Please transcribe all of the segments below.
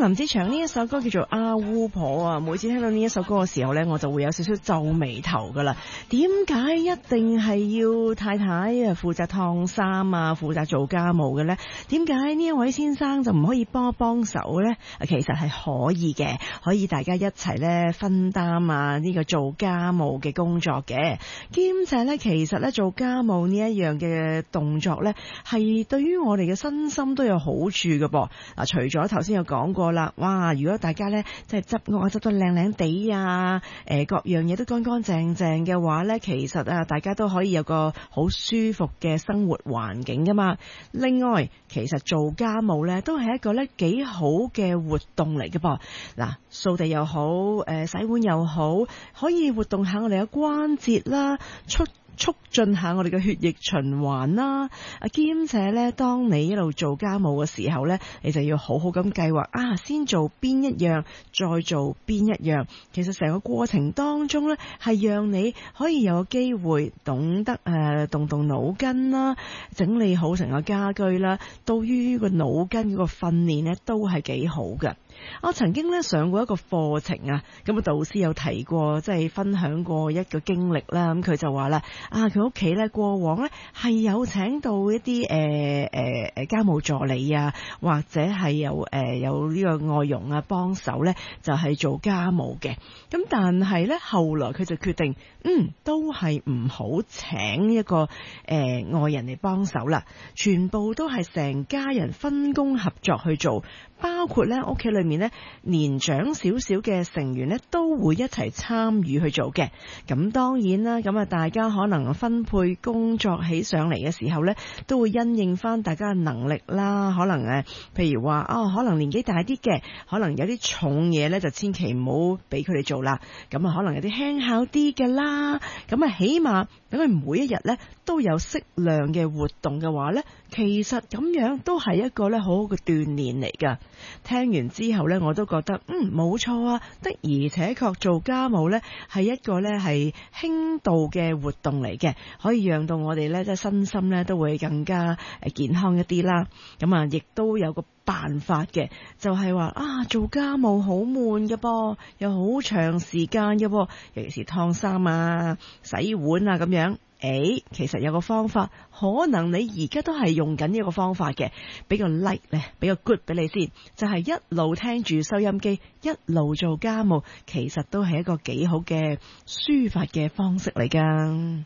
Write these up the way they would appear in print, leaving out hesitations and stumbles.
林子祥呢一首歌叫做《阿烏婆》啊，每次聽到呢一首歌嘅時候呢，我就會有少少皺眉頭噶啦。點解一定係要太太啊負責燙衫啊，負責做家務嘅呢？點解呢一位先生就唔可以幫手呢？其實係可以嘅，可以大家一齊呢分擔啊呢個做家務嘅工作嘅。兼且呢，其實呢做家務呢一樣嘅動作呢，係對於我哋嘅身心都有好處嘅噃。嗱，除咗頭先有講過啦，哇！如果大家呢即係執屋啊執得靚靚地啊，各樣嘢都乾乾淨淨嘅話呢，其實啊大家都可以有個好舒服嘅生活環境噶嘛。另外，其實做家務呢都係一個呢幾好嘅活動嚟嘅噃。嗱，掃地又好，洗碗又好，可以活動下我哋嘅關節啦，促進下我哋嘅血液循環啦，兼且咧，當你一路做家務嘅時候咧，你就要好好咁計劃啊，先做邊一樣，再做邊一樣。其實成個過程當中咧，係讓你可以有個機會懂得動腦筋啦，整理好成個家居啦。對於個腦筋嗰個訓練咧，都係幾好嘅。我曾經咧上過一個課程啊，咁啊導師有提過，即係分享過一個經歷啦。咁佢就話啦，佢屋企咧過往咧係有請到一啲家務助理啊，或者係有呢個外傭啊幫手咧，就係做家務嘅。咁但係咧後來佢就決定，都係唔好請一個外人嚟幫手啦，全部都係成家人分工合作去做。包括咧屋企裏面咧年長少少嘅成員咧都會一齊參與去做嘅。咁當然啦，咁啊大家可能分配工作起上嚟嘅時候咧，都會因應翻大家嘅能力啦。可能譬如話可能年紀大啲嘅，可能有啲重嘢咧就千祈唔好俾佢哋做啦。咁啊可能有啲輕巧啲嘅啦。咁啊起碼等佢每一日咧都有適量嘅活動嘅話咧，其實咁樣都係一個咧好好嘅鍛鍊嚟㗎。聽完之後呢，我都覺得冇錯啊，的而且確做家務呢係一個呢係輕度嘅活動嚟嘅，可以讓到我哋呢即係身心呢都會更加健康一啲啦。咁啊，亦都有個辦法嘅，就係話做家務好悶嘅噃，又好長時間嘅噃，尤其是燙衫啊、洗碗啊咁樣。其實有個方法，可能你而家都係用緊呢個方法嘅，俾個 like 咧，俾個 good 俾你先，就係一路聽住收音機，一路做家務，其實都係一個幾好嘅抒發嘅方式嚟㗎。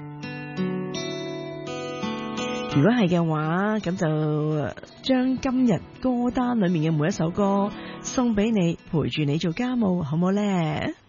如果係嘅話，咁就將今日歌單裏面嘅每一首歌送俾你，陪住你做家務，好唔好呢？